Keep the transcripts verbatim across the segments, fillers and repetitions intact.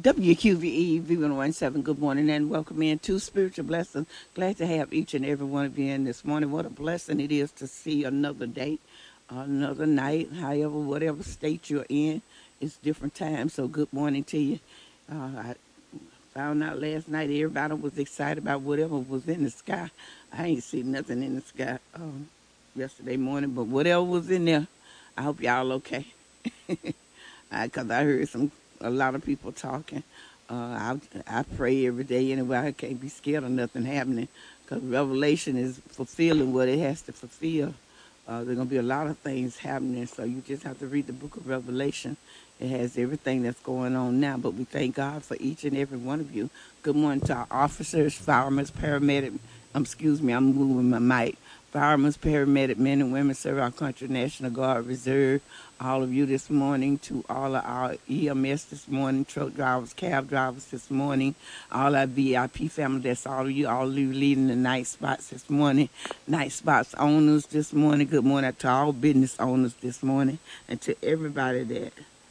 W Q V E V one oh seven. Good morning and welcome in to Spiritual Blessings. Glad to have each and every one of you in this morning. What a blessing it is to see another day, another night, however, whatever state you're in. It's different times, so good morning to you. Uh, I found out last night everybody was excited about whatever was in the sky. I ain't seen nothing in the sky um, yesterday morning, but whatever was in there, I hope y'all okay. Because I, I heard some a lot of people talking. Uh, I I pray every day anyway. I can't be scared of nothing happening because Revelation is fulfilling what it has to fulfill. Uh, there's going to be a lot of things happening, so you just have to read the book of Revelation. It has everything that's going on now, but we thank God for each and every one of you. Good morning to our officers, firemen, paramedics. Um, excuse me, I'm moving my mic. Firemen, paramedic men and women serve our country, National Guard, Reserve, all of you this morning, to all of our E M S this morning, truck drivers, cab drivers this morning, all our V I P family, that's all of you, all of you leading the night spots this morning, night spots owners this morning. Good morning to all business owners this morning, and to everybody that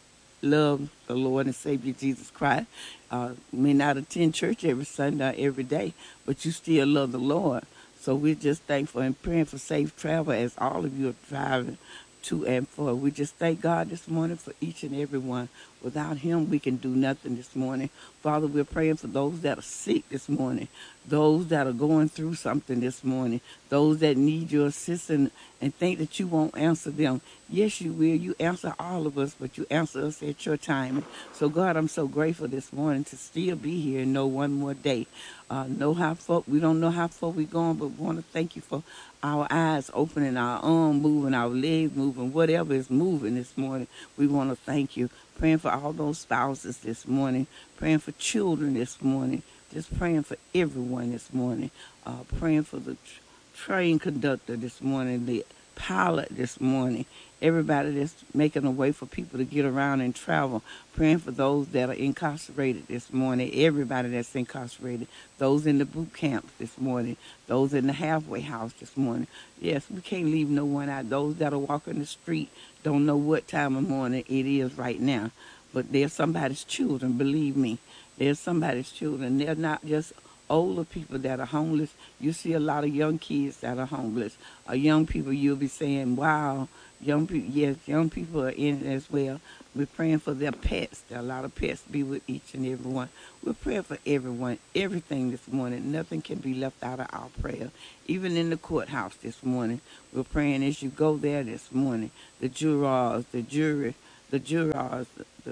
love the Lord and Savior Jesus Christ. Uh, may not attend church every Sunday or every day, but you still love the Lord. So we're just thankful and praying for safe travel as all of you are driving to and for. We just thank God this morning for each and every one. Without him, we can do nothing this morning. Father, we're praying for those that are sick this morning, those that are going through something this morning, those that need your assistance and think that you won't answer them. Yes, you will. You answer all of us, but you answer us at your time. So, God, I'm so grateful this morning to still be here and know one more day. Uh, know how far, we don't know how far we're going, but we want to thank you for our eyes opening, our arm moving, our legs moving, whatever is moving this morning. We want to thank you. Praying for all those spouses this morning, praying for children this morning, just praying for everyone this morning, uh, praying for the tr- train conductor this morning, the pilot this morning, everybody that's making a way for people to get around and travel, praying for those that are incarcerated this morning, everybody that's incarcerated, those in the boot camps this morning, those in the halfway house this morning. Yes, we can't leave no one out. Those that are walking the street don't know what time of morning it is right now, but they're somebody's children, believe me. They're somebody's children. They're not just older people that are homeless. You see a lot of young kids that are homeless. Or young people, you'll be saying, wow, young people, yes, young people are in it as well. We're praying for their pets. There are a lot of pets be with each and every one. We're praying for everyone, everything this morning. Nothing can be left out of our prayer. Even in the courthouse this morning, we're praying as you go there this morning. The jurors, the jury, the jurors, the, the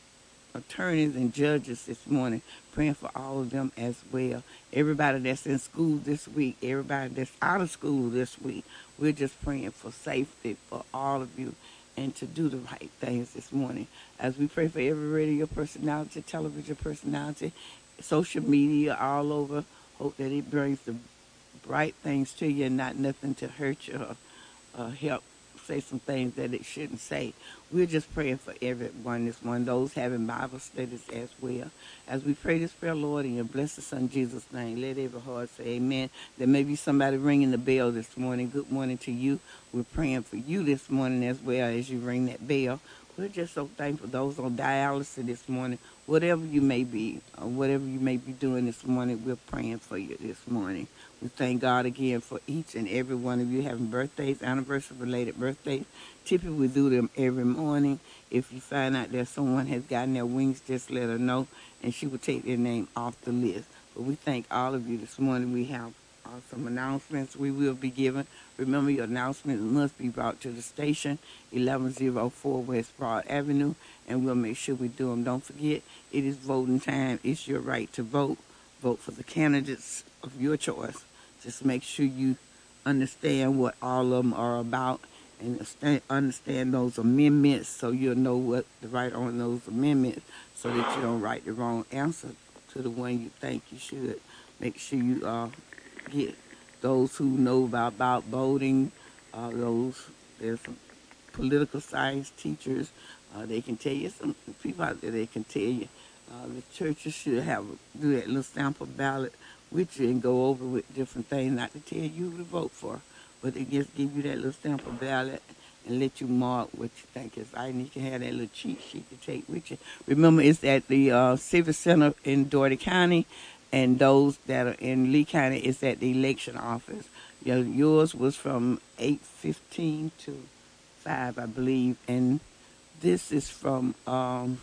attorneys and judges this morning, praying for all of them as well. Everybody that's in school this week, everybody that's out of school this week, we're just praying for safety for all of you and to do the right things this morning. As we pray for every radio personality, television personality, social media all over, hope that it brings the bright things to you and not nothing to hurt you or uh, help say some things that it shouldn't say. We're just praying for everyone this morning, those having Bible studies as well. As we pray this prayer, Lord, in your blessed Son Jesus' name, let every heart say amen. There may be somebody ringing the bell this morning. Good morning to you. We're praying for you this morning as well as you ring that bell. We're just so thankful. Those on dialysis this morning, whatever you may be, or whatever you may be doing this morning, we're praying for you this morning. We thank God again for each and every one of you having birthdays, anniversary-related birthdays. Typically, we do them every morning. If you find out that someone has gotten their wings, just let her know, and she will take their name off the list. But we thank all of you this morning. We have uh, some announcements we will be giving. Remember, your announcements must be brought to the station, eleven oh four West Broad Avenue, and we'll make sure we do them. Don't forget, it is voting time. It's your right to vote. Vote for the candidates of your choice. Just make sure you understand what all of them are about and understand those amendments so you'll know what to write on those amendments so that you don't write the wrong answer to the one you think you should. Make sure you uh, get those who know about, about voting, uh, those, there's some political science teachers. Uh, they can tell you, some people out there, they can tell you. Uh, the churches should have do that little sample ballot with you and go over with different things, not to tell you who to vote for, but they just give you that little sample ballot and let you mark what you think is right. And you can have that little cheat sheet to take with you. Remember, it's at the uh, Civic Center in Dougherty County, and those that are in Lee County is at the election office. You know, yours was from eight fifteen to five, I believe, and this is from, um,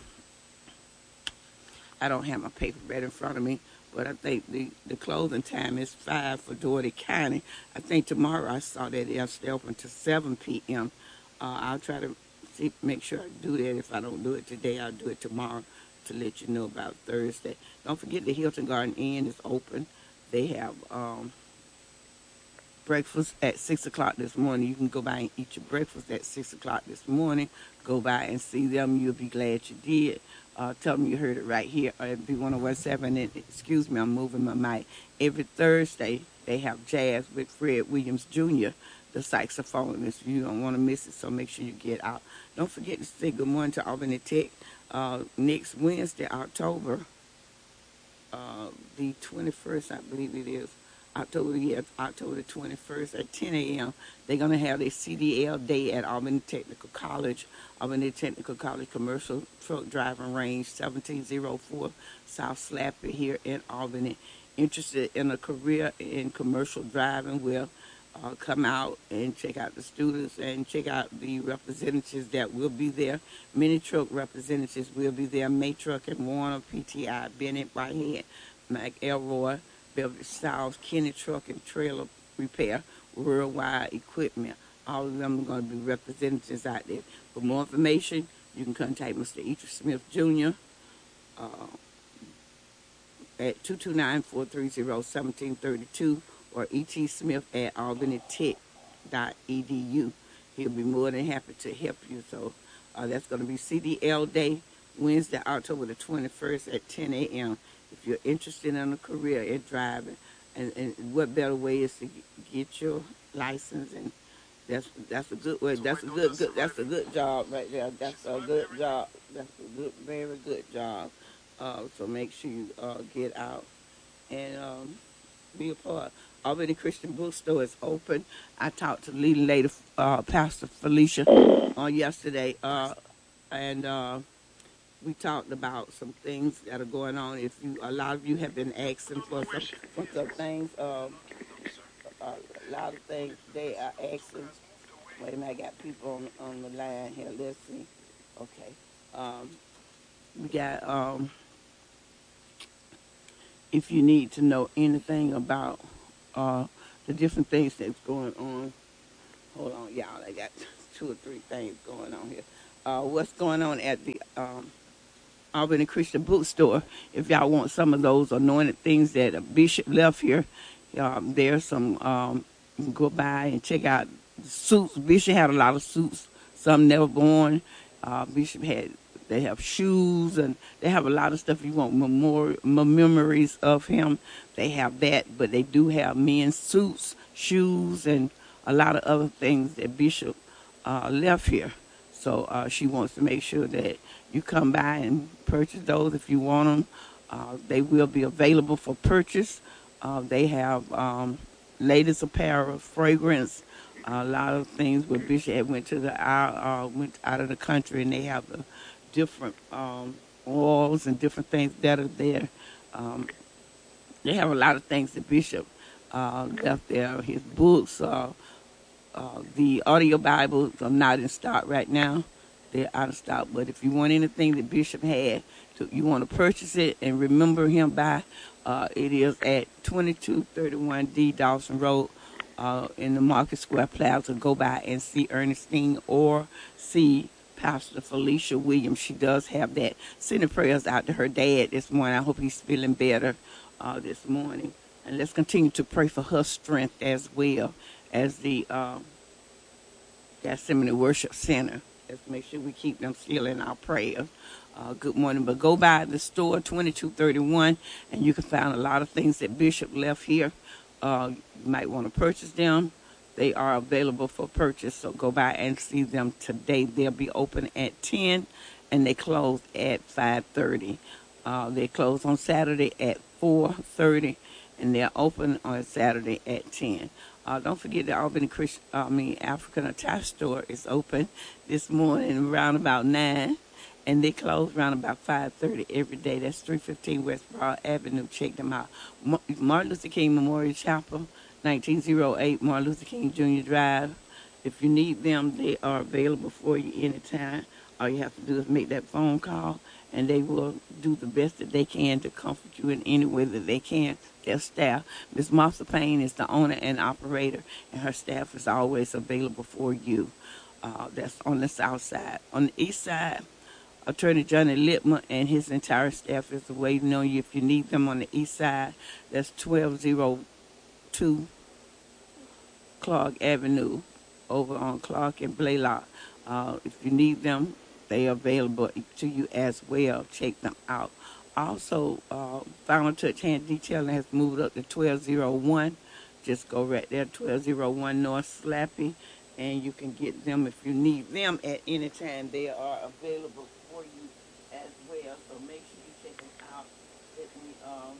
I don't have my paper right in front of me, but I think the, the closing time is five for Dougherty County. I think tomorrow I saw that they'll stay open to seven p.m. Uh, I'll try to see, make sure I do that. If I don't do it today, I'll do it tomorrow to let you know about Thursday. Don't forget the Hilton Garden Inn is open. They have um, breakfast at six o'clock this morning. You can go by and eat your breakfast at six o'clock this morning. Go by and see them. You'll be glad you did. Uh, tell them you heard it right here at B one oh one seven. And excuse me, I'm moving my mic. Every Thursday, they have jazz with Fred Williams Junior, the saxophonist. You don't want to miss it, so make sure you get out. Don't forget to say good morning to Albany Tech. Uh, next Wednesday, October uh, the twenty-first, I believe it is. October, yeah, October the twenty-first at ten a.m. They're going to have their C D L day at Albany Technical College, Albany Technical College Commercial Truck Driving Range, seventeen oh four South Slappy here in Albany. Interested in a career in commercial driving, will uh, come out and check out the students and check out the representatives that will be there. Many truck representatives will be there. May Truck and Warner, P T I, Bennett, Whitehead, Mac Elroy, Beverly South, Kenny Truck and Trailer Repair, Worldwide Equipment. All of them are going to be representatives out there. For more information, you can contact Mister Eater Smith Junior Uh, at two two nine, four three zero, one seven three two or etsmith at albany tech dot e d u. He'll be more than happy to help you. So uh, that's going to be C D L Day, Wednesday, October the twenty-first at ten a.m. If you're interested in a career in driving, and, and what better way is to get your license, and that's that's a good way. That's a good, good that's a good job right there. That's a good job. That's a good, very good job. Uh, so make sure you uh, get out and um, be a part. Albany Christian Bookstore is open. I talked to the leading lady, uh, Pastor Felicia, on yesterday, uh, and. Uh, We talked about some things that are going on. If you, a lot of you have been asking for some, for some things. Um, a lot of things they are asking. Wait a minute, I got people on on the line here. Let's see. Okay. Um, we got. Um, if you need to know anything about uh, the different things that's going on, hold on, y'all. I got two or three things going on here. Uh, what's going on at the um, Albany Christian Bookstore? If y'all want some of those anointed things that a bishop left here, um, there's some, um, you can go by and check out the suits. Bishop had a lot of suits, some never born. Uh, Bishop had, they have shoes, and they have a lot of stuff. You want memori- memories of him, they have that, but they do have men's suits, shoes, and a lot of other things that Bishop uh, left here. So uh, she wants to make sure that you come by and purchase those if you want them. Uh, they will be available for purchase. Uh, they have um, ladies apparel, fragrance, a lot of things. Where Bishop had went to the uh, went out of the country, and they have the different um, oils and different things that are there. Um, they have a lot of things that Bishop uh, left there. His books. Uh, Uh, the audio Bibles are not in stock right now. They're out of stock. But if you want anything that Bishop had, to, you want to purchase it and remember him by, uh, it is at twenty-two thirty-one D Dawson Road uh, in the Market Square Plaza. Go by and see Ernestine or see Pastor Felicia Williams. She does have that. Sending prayers out to her dad this morning. I hope he's feeling better uh, this morning. And let's continue to pray for her strength as well as the uh, Gethsemane Worship Center. Let's make sure we keep them still in our prayers. Uh, good morning. But go by the store, twenty-two thirty-one, and you can find a lot of things that Bishop left here. Uh, you might want to purchase them. They are available for purchase, so go by and see them today. They'll be open at ten, and they close at five thirty. Uh, they close on Saturday at four thirty, and they're open on Saturday at ten. Uh, don't forget the Albany Christian, I mean African Attire Store is open this morning around about nine, and they close around about five thirty every day. That's three fifteen West Broad Avenue. Check them out. Ma- Martin Luther King Memorial Chapel, nineteen oh eight Martin Luther King Junior Drive. If you need them, they are available for you anytime. All you have to do is make that phone call, and they will do the best that they can to comfort you in any way that they can. Their staff, Miss Martha Payne, is the owner and operator, and her staff is always available for you. Uh, that's on the south side. On the east side, Attorney Johnny Littman and his entire staff is waiting on you if you need them on the east side. That's twelve oh two Clark Avenue over on Clark and Blaylock. Uh, if you need them, they are available to you as well. Check them out. Also, uh, Final Touch Hand Detailing has moved up to twelve oh one. Just go right there, twelve oh one North Slappy, and you can get them if you need them at any time. They are available for you as well. So make sure you check them out. Let me um,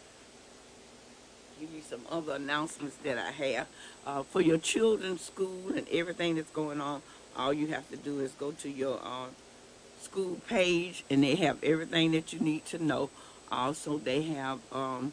give you some other announcements that I have. Uh, for your children's school and everything that's going on, all you have to do is go to your uh, school page, and they have everything that you need to know. Also, they have um,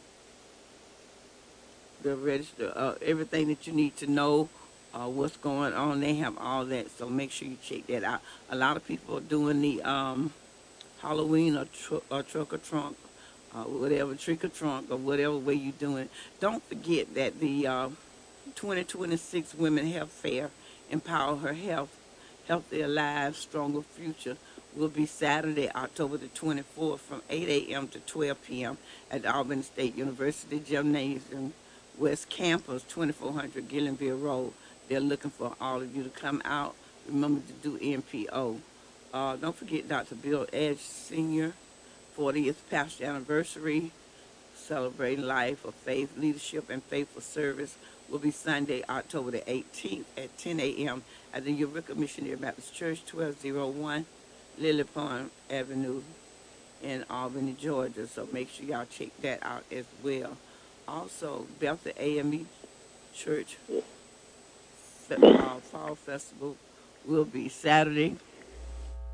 the register, uh, everything that you need to know, uh, what's going on. They have all that, so make sure you check that out. A lot of people are doing the um, Halloween or, tr- or truck or trunk, uh, whatever, trick or trunk, or whatever way you're doing. Don't forget that the uh, twenty twenty-six Women Health Fair, Empower Her Health, Healthier Lives, Stronger Future, will be Saturday, October the twenty-fourth from eight a.m. to twelve p.m. at the Albany State University Gymnasium, West Campus, twenty-four hundred Gillenville Road. They're looking for all of you to come out. Remember to do N P O. Uh, don't forget Doctor Bill Edge Senior, fortieth pastor anniversary, celebrating life of faith, leadership, and faithful service, will be Sunday, October the eighteenth at ten a.m. at the Eureka Missionary Baptist Church, twelve oh one Lily Pond Avenue in Albany, Georgia. So make sure y'all check that out as well. Also, Bethel A M E Church uh, Fall Festival will be Saturday,